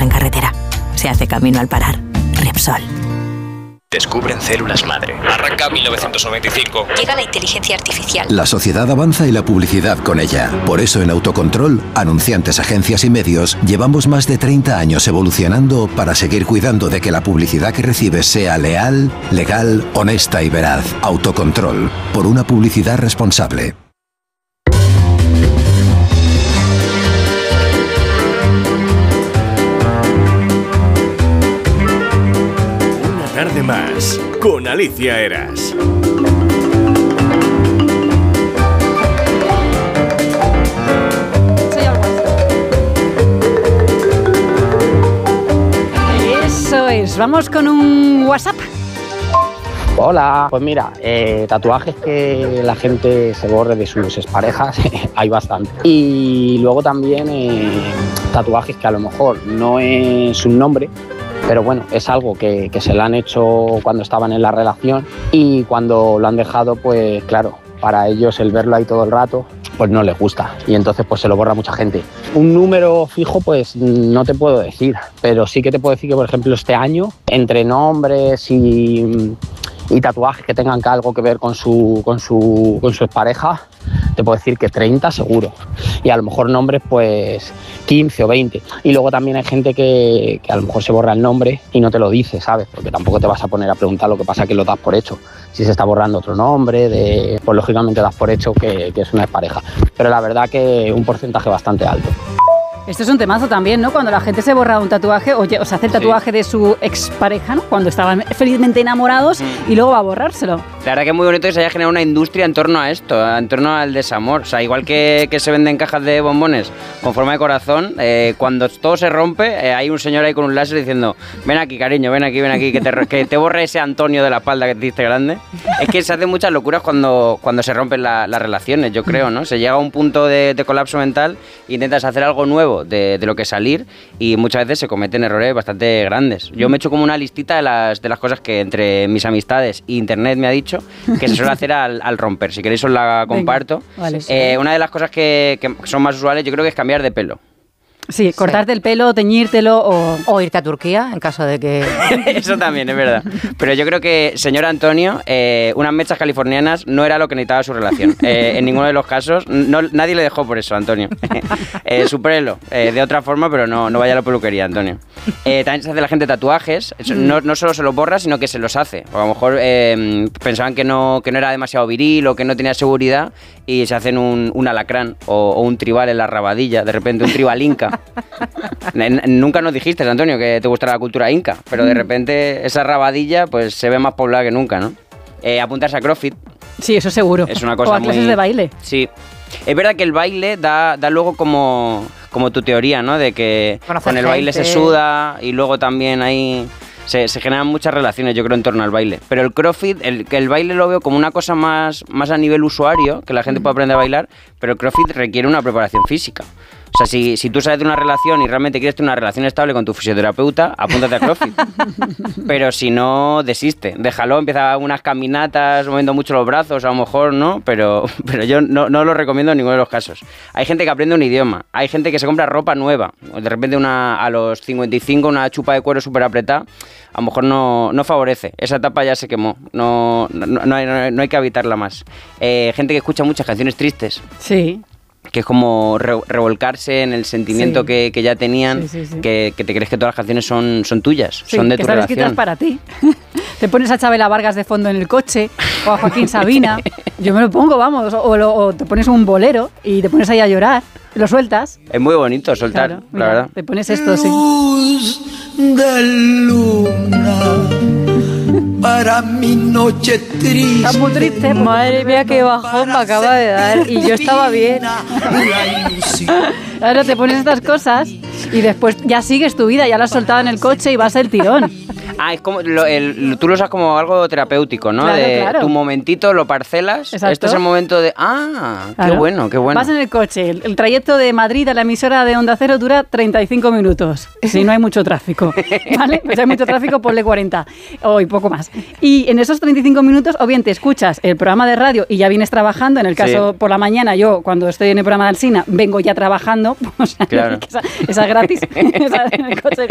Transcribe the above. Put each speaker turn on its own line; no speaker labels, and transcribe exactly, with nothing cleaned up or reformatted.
en carretera. Se hace camino al parar. Repsol.
Descubren células madre. Arranca mil novecientos noventa y cinco.
Llega la inteligencia artificial.
La sociedad avanza y la publicidad con ella. Por eso en Autocontrol, anunciantes, agencias y medios, llevamos más de treinta años evolucionando para seguir cuidando de que la publicidad que recibes sea leal, legal, honesta y veraz. Autocontrol. Por una publicidad responsable.
Tarde más con Alicia Eras.
Eso es, vamos con un WhatsApp.
Hola, pues mira, eh, tatuajes que la gente se borre de sus exparejas, hay bastante. Y luego también eh, tatuajes que a lo mejor no es un nombre, pero bueno, es algo que, que se lo han hecho cuando estaban en la relación y cuando lo han dejado, pues claro, para ellos el verlo ahí todo el rato, pues no les gusta y entonces pues se lo borra mucha gente. Un número fijo pues no te puedo decir, pero sí que te puedo decir que por ejemplo este año, entre nombres y, y tatuajes que tengan algo que ver con su, con su, con su expareja, te puedo decir que treinta seguro, y a lo mejor nombres pues quince o veinte, y luego también hay gente que, que a lo mejor se borra el nombre y no te lo dice, ¿sabes? Porque tampoco te vas a poner a preguntar, lo que pasa que lo das por hecho, si se está borrando otro nombre, de, pues lógicamente das por hecho que, que es una expareja, pero la verdad que un porcentaje bastante alto.
Esto es un temazo también, ¿no? Cuando la gente se borra un tatuaje o, o se hace el tatuaje sí. de su expareja, ¿no? Cuando estaban felizmente enamorados mm. y luego va a borrárselo.
La verdad que es muy bonito que se haya generado una industria en torno a esto, en torno al desamor. O sea, igual que, que se venden cajas de bombones con forma de corazón, eh, cuando todo se rompe, eh, hay un señor ahí con un láser diciendo: ven aquí, cariño, ven aquí, ven aquí, que te, que te borre ese Antonio de la espalda que te diste grande. Es que se hacen muchas locuras cuando, cuando se rompen la, las relaciones, yo creo, ¿no? Se llega a un punto de, de colapso mental e intentas hacer algo nuevo De, de lo que salir y muchas veces se cometen errores bastante grandes. Yo me he hecho como una listita de las, de las cosas que entre mis amistades e internet me ha dicho que se suele hacer al, al romper. Si queréis os la comparto. Venga, vale, sí. eh, una de las cosas que, que son más usuales yo creo que es cambiar de pelo.
Sí, cortarte sí. el pelo, teñírtelo o...
O irte a Turquía, en caso de que...
Eso también, es verdad. Pero yo creo que, señor Antonio, eh, unas mechas californianas no era lo que necesitaba su relación. Eh, en ninguno de los casos, no, nadie le dejó por eso, Antonio. eh, supérelo, eh, de otra forma, pero no, no vaya a la peluquería, Antonio. Eh, también se hace la gente tatuajes, no, no solo se los borra, sino que se los hace. O a lo mejor eh, pensaban que no, que no era demasiado viril o que no tenía seguridad y se hacen un, un alacrán o, o un tribal en la rabadilla, de repente un tribal inca. Nunca nos dijiste, Antonio, que te gustara la cultura inca, pero de repente esa rabadilla pues se ve más poblada que nunca, ¿no? Eh, apuntarse a CrossFit.
Sí, eso seguro.
Es una cosa
o a clases
muy...
de baile.
Sí. Es verdad que el baile da, da luego como, como tu teoría, ¿no? De que Conocer con el baile gente. Se suda y luego también hay... Se, se generan muchas relaciones, yo creo, en torno al baile. Pero el CrossFit, el, el baile lo veo como una cosa más, más a nivel usuario, que la gente puede aprender a bailar, pero el CrossFit requiere una preparación física. O sea, si, si tú sales de una relación y realmente quieres tener una relación estable con tu fisioterapeuta, apúntate a CrossFit. Pero si no, desiste. Déjalo, empieza unas caminatas, moviendo mucho los brazos, a lo mejor, ¿no? Pero, pero yo no, no lo recomiendo en ninguno de los casos. Hay gente que aprende un idioma, hay gente que se compra ropa nueva. De repente una, a los cincuenta y cinco una chupa de cuero súper apretada, a lo mejor no, no favorece. Esa etapa ya se quemó. No, no, no, hay, no hay que evitarla más. Eh, gente que escucha muchas canciones tristes.
Sí.
Que es como re- revolcarse en el sentimiento sí. que, que ya tenían, sí, sí, sí. Que, que te crees que todas las canciones son, son tuyas, sí, son de tu relación.
Que están escritas para ti. Te pones a Chabela Vargas de fondo en el coche, o a Joaquín Sabina. Yo me lo pongo, vamos, o, lo, o te pones un bolero y te pones ahí a llorar, lo sueltas.
Es muy bonito soltar, claro, mira, la verdad.
Te pones esto, sí.
Luz de luna para mi noche triste.
Está muy triste.
Madre mía, qué bajón me acaba de dar. Y yo estaba bien.
Claro, te pones estas cosas y después ya sigues tu vida, ya la has soltado en el coche y vas el tirón.
Ah, es como lo, el, tú lo usas como algo terapéutico, ¿no?
Claro,
de
claro.
Tu momentito lo parcelas.
Exacto.
Este es el momento de... Ah,
claro.
Qué bueno, qué bueno.
Vas en el coche. El, el trayecto de Madrid a la emisora de Onda Cero dura treinta y cinco minutos. Si no hay mucho tráfico, ¿vale? Pues hay mucho tráfico, ponle cuarenta o y poco más. Y en esos treinta y cinco minutos, o bien te escuchas el programa de radio y ya vienes trabajando. En el caso, sí. por la mañana, yo cuando estoy en el programa de Alsina, vengo ya trabajando. O sea,
claro.
esa, esa gratis. Esa en el coche